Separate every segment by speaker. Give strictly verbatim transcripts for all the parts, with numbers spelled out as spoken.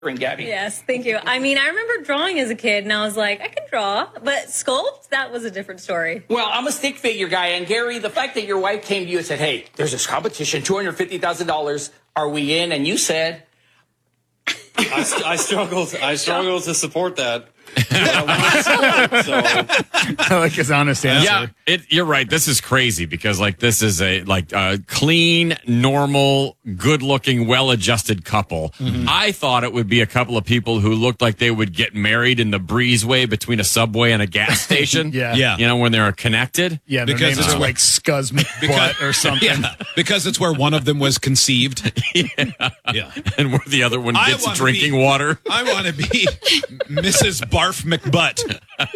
Speaker 1: Gabby.
Speaker 2: Yes, thank you. I mean, I remember drawing as a kid, and I was like, I can draw, but sculpt, that was a different story.
Speaker 1: Well, I'm a stick figure guy, and Gary, the fact that your wife came to you and said, hey, there's this competition, two hundred fifty thousand dollars, are we in? And you said...
Speaker 3: I, I struggled. I struggled to support that. so.
Speaker 4: I like his honest answer.
Speaker 5: Yeah, it, you're right. This is crazy because like this is a like a clean, normal, good-looking, well-adjusted couple. Mm-hmm. I thought it would be a couple of people who looked like they would get married in the breezeway between a Subway and a gas station.
Speaker 4: yeah,
Speaker 6: yeah.
Speaker 5: You know, when they're connected.
Speaker 4: Yeah, their
Speaker 6: because
Speaker 4: names
Speaker 6: it's
Speaker 4: are like Scuzz McButt or something.
Speaker 6: Yeah, because it's where one of them was conceived.
Speaker 5: yeah.
Speaker 6: yeah,
Speaker 5: and where the other one
Speaker 6: I
Speaker 5: gets
Speaker 6: wanna
Speaker 5: drinking
Speaker 6: be-
Speaker 5: water.
Speaker 6: I want to be Missus Barf McButt.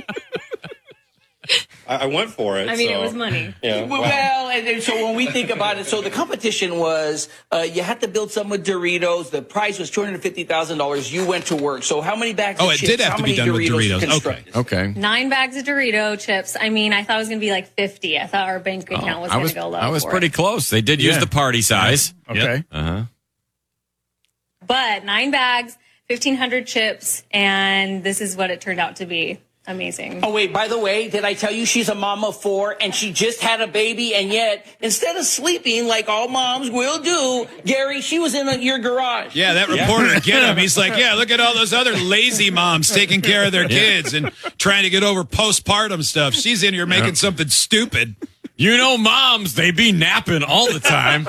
Speaker 3: I, I went for it.
Speaker 2: I mean,
Speaker 3: so,
Speaker 2: it was money.
Speaker 3: Yeah.
Speaker 1: Well, and then, so when we think about it, so the competition was uh, you had to build some with Doritos. The prize was two hundred fifty thousand dollars. You went to work. So how many bags
Speaker 6: Oh,
Speaker 1: of
Speaker 6: it
Speaker 1: chips?
Speaker 6: did have
Speaker 1: how
Speaker 6: to be
Speaker 1: many
Speaker 6: done with
Speaker 1: Doritos
Speaker 6: Doritos.
Speaker 1: constructed?
Speaker 5: Okay.
Speaker 2: Nine bags of Dorito chips. I mean, I thought it was going to be like fifty. I thought our bank account was
Speaker 5: I
Speaker 2: going
Speaker 5: was
Speaker 2: to go low.
Speaker 5: I was
Speaker 2: for
Speaker 5: pretty
Speaker 2: it.
Speaker 5: close. They did use
Speaker 4: Yeah.
Speaker 5: the party size.
Speaker 4: Okay.
Speaker 5: Uh huh.
Speaker 2: But nine bags, fifteen hundred chips, and this is what it turned out to be. Amazing.
Speaker 1: Oh, wait, by the way, did I tell you she's a mom of four and she just had a baby, and yet instead of sleeping like all moms will do, Gary, she was in your garage.
Speaker 6: Yeah, that reporter, get him. He's like, yeah, look at all those other lazy moms taking care of their kids and trying to get over postpartum stuff. She's in here making something stupid.
Speaker 5: You know, moms, they be napping all the time.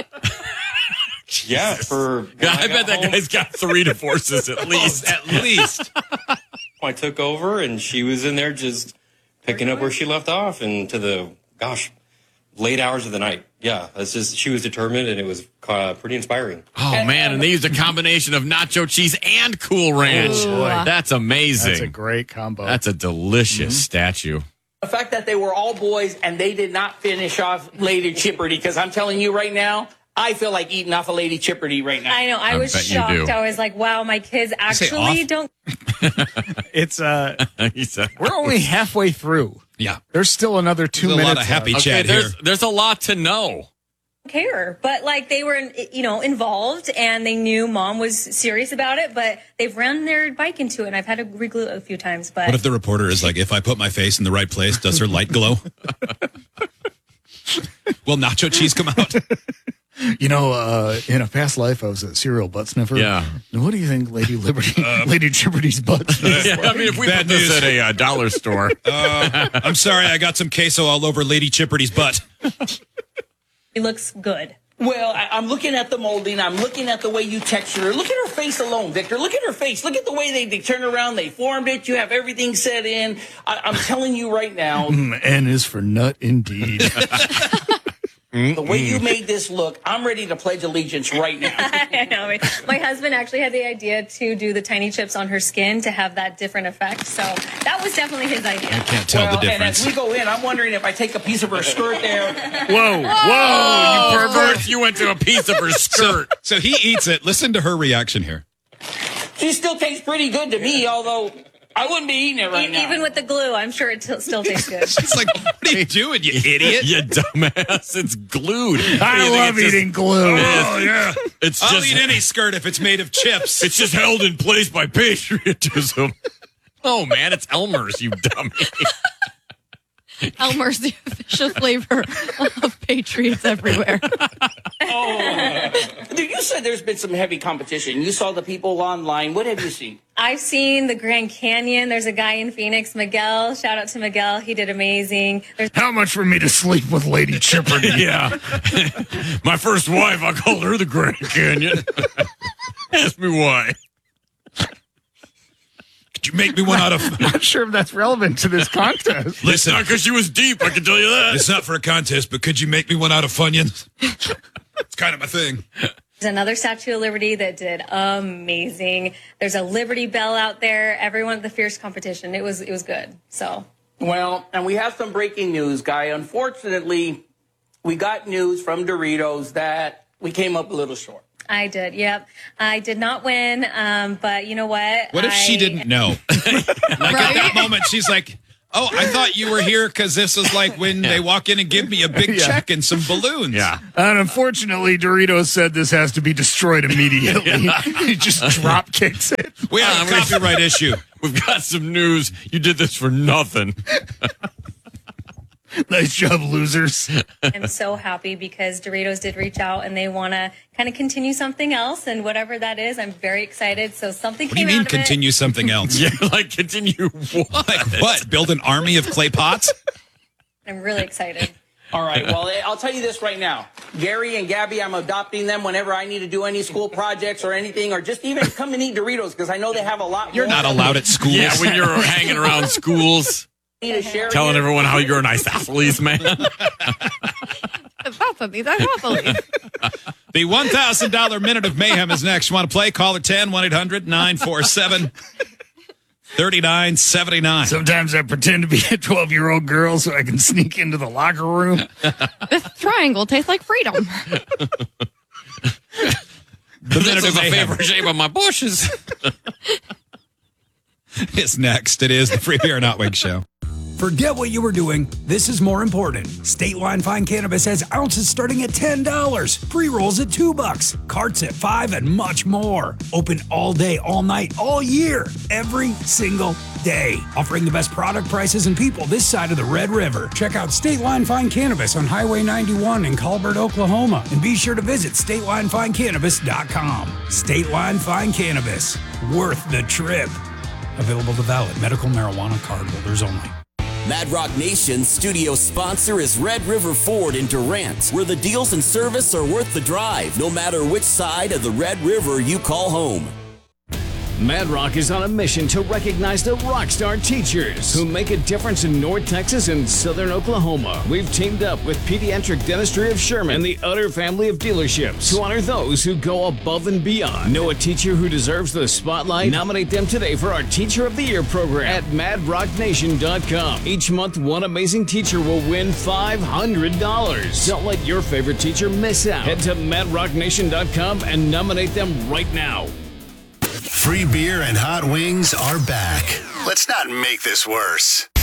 Speaker 3: Yeah, for when
Speaker 5: I,
Speaker 3: I
Speaker 5: bet
Speaker 3: got
Speaker 5: that
Speaker 3: home,
Speaker 5: guy's got three divorces at least.
Speaker 6: At least.
Speaker 3: I took over, and she was in there just picking up where she left off, and to the gosh, late hours of the night. Yeah, it's just she was determined, and it was uh, pretty inspiring.
Speaker 5: Oh man, and they used a combination of nacho cheese and Cool Ranch.
Speaker 4: Oh, boy.
Speaker 5: That's amazing.
Speaker 4: That's a great combo.
Speaker 5: That's a delicious mm-hmm. statue.
Speaker 1: The fact that they were all boys and they did not finish off Lady Chipperty, because I'm telling you right now, I feel like eating off a Lady Chipperty right now.
Speaker 2: I know. I,
Speaker 5: I
Speaker 2: was
Speaker 5: bet you
Speaker 2: shocked.
Speaker 5: do.
Speaker 2: I was like, wow, my kids actually
Speaker 6: off?
Speaker 2: don't
Speaker 4: It's uh,
Speaker 5: He said,
Speaker 4: we're only halfway through.
Speaker 6: Yeah.
Speaker 4: There's still another two
Speaker 6: There's a
Speaker 4: minutes.
Speaker 6: lot of happy
Speaker 4: left.
Speaker 5: okay,
Speaker 6: chat here.
Speaker 5: there's, there's a lot to know.
Speaker 2: care. But like they were, you know, involved and they knew mom was serious about it, but they've run their bike into it. And I've had to reglue it a few times. But
Speaker 6: What if the reporter is like, if I put my face in the right place, does her light glow? Will nacho cheese come out?
Speaker 4: You know, uh, in a past life, I was a serial butt sniffer.
Speaker 5: Yeah.
Speaker 4: Now, what do you think Lady Liberty, Lady Chipperty's butt smells
Speaker 5: Yeah,
Speaker 4: like?
Speaker 5: I mean, if we
Speaker 6: Bad
Speaker 5: put this
Speaker 6: news.
Speaker 5: at a uh, dollar store,
Speaker 6: Uh, I'm sorry, I got some queso all over Lady Chipperty's butt.
Speaker 2: it looks good.
Speaker 1: Well, I, I'm looking at the molding. I'm looking at the way you textured her. Look at her face alone, Victor. Look at her face. Look at the way they, they turn around. They formed it. You have everything set in. I, I'm telling you right now,
Speaker 4: Mm, N is for nut indeed.
Speaker 1: the way you made this look, I'm ready to pledge allegiance right now.
Speaker 2: I know. My husband actually had the idea to do the tiny chips on her skin to have that different effect. So that was definitely his idea.
Speaker 6: I can't tell
Speaker 1: Well,
Speaker 6: the
Speaker 1: and as
Speaker 6: difference.
Speaker 1: we go in, I'm wondering if I take a piece of her skirt there.
Speaker 5: whoa, whoa, you pervert! You went to a piece of her
Speaker 6: So,
Speaker 5: skirt.
Speaker 6: so he eats it. Listen to her reaction here.
Speaker 1: She still tastes pretty good to me, although I wouldn't be eating it right
Speaker 2: E-
Speaker 1: now.
Speaker 2: Even with the glue, I'm sure it t- still tastes good.
Speaker 6: She's like, what are you doing, you idiot?
Speaker 5: You dumbass! It's glued. What do
Speaker 4: I
Speaker 5: you think,
Speaker 4: love
Speaker 5: it's just-
Speaker 4: eating glue.
Speaker 6: Oh, yeah.
Speaker 5: It's
Speaker 6: I'll
Speaker 5: just
Speaker 6: eat any skirt if it's made of chips.
Speaker 5: it's just held in place by patriotism. Oh man, it's Elmer's, you dummy.
Speaker 7: Elmer's the official flavor of Patriots everywhere.
Speaker 1: Dude, you said there's been some heavy competition. You saw the people online. What have you seen?
Speaker 2: I've seen the Grand Canyon. There's a guy in Phoenix, Miguel. Shout out to Miguel. He did amazing. There's
Speaker 4: How much for me to sleep with Lady Chipperty?
Speaker 5: Yeah. My first wife, I called her the Grand Canyon. Ask me why.
Speaker 6: Could you make me one out of...
Speaker 4: I'm not sure if that's relevant to this contest.
Speaker 6: Listen,
Speaker 5: Not because she was deep, I can tell you that.
Speaker 6: it's not for a contest, but could you make me one out of Funyuns? It's kind of my thing.
Speaker 2: another Statue of Liberty that did amazing. There's a Liberty Bell out there. Everyone at the Fierce competition. It was it was good. So
Speaker 1: Well, and we have some breaking news, Guy. Unfortunately, we got news from Doritos that we came up a little short.
Speaker 2: I did. Yep. I did not win. Um, but you know what?
Speaker 6: What if
Speaker 2: I,
Speaker 6: she didn't know? Like at that moment, she's like, Oh, I thought you were here because this is like when they walk in and give me a big
Speaker 4: Yeah.
Speaker 6: check and some balloons.
Speaker 5: Yeah.
Speaker 4: And unfortunately, Doritos said this has to be destroyed immediately. He just drop kicks it.
Speaker 6: We have a copyright issue.
Speaker 5: We've got some news. You did this for nothing.
Speaker 4: Nice job, losers.
Speaker 2: I'm so happy because Doritos did reach out and they want to kind of continue something else, and whatever that is, I'm very excited. So something
Speaker 6: What do you
Speaker 2: came
Speaker 6: mean
Speaker 2: out of
Speaker 6: continue something else?
Speaker 5: Yeah, like continue what?
Speaker 6: Like what? Build an army of clay pots?
Speaker 2: it. I'm really excited.
Speaker 1: All right. Well, I'll tell you this right now. Gary and Gabby, I'm adopting them whenever I need to do any school projects or anything, or just even come and eat Doritos because I know they have a lot.
Speaker 6: You're
Speaker 1: more
Speaker 6: not allowed at schools.
Speaker 5: Yeah, when you're hanging around schools,
Speaker 1: to share
Speaker 5: telling
Speaker 1: here.
Speaker 5: everyone how you're a nice athlete, man.
Speaker 6: The one thousand dollars Minute of Mayhem is next. You want to play? Call at ten, one eight hundred nine four seven three nine seven nine.
Speaker 4: Sometimes I pretend to be a twelve-year-old girl so I can sneak into the locker room.
Speaker 7: This triangle tastes like freedom.
Speaker 6: The
Speaker 5: This
Speaker 6: Minute
Speaker 5: is
Speaker 6: of
Speaker 5: a
Speaker 6: Mayhem
Speaker 5: favorite shape of my bushes.
Speaker 6: is next. It is the Free Beer and Hot Wings Show.
Speaker 8: Forget what you were doing. This is more important. State Line Fine Cannabis has ounces starting at ten dollars, pre-rolls at two bucks, carts at five, and much more. Open all day, all night, all year, every single day. Offering the best product prices and people this side of the Red River. Check out State Line Fine Cannabis on Highway ninety-one in Colbert, Oklahoma. And be sure to visit state line fine cannabis dot com. State Line Fine Cannabis. Worth the trip. Available to valid medical marijuana card holders only.
Speaker 9: Mad Rock Nation's studio sponsor is Red River Ford in Durant, where the deals and service are worth the drive, no matter which side of the Red River you call home.
Speaker 10: Mad Rock is on a mission to recognize the rockstar teachers who make a difference in North Texas and Southern Oklahoma. We've teamed up with Pediatric Dentistry of Sherman and the Utter family of dealerships to honor those who go above and beyond. Know a teacher who deserves the spotlight? Nominate them today for our Teacher of the Year program at mad rock nation dot com. Each month, one amazing teacher will win five hundred dollars. Don't let your favorite teacher miss out. Head to mad rock nation dot com and nominate them right now.
Speaker 11: Free beer and hot wings are back. Let's not make this worse.